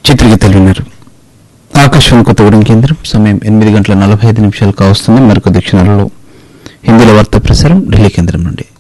చిత్రగీతాలు విన్నారు. ఆకాశవాణి కొత్తగూడెం కేంద్రం. సమయం 8:45 కావస్తుంది. మరికొద్ది క్షణాలలో హిందీలో వార్తా ప్రసారం ఢిల్లీ కేంద్రం నుండి.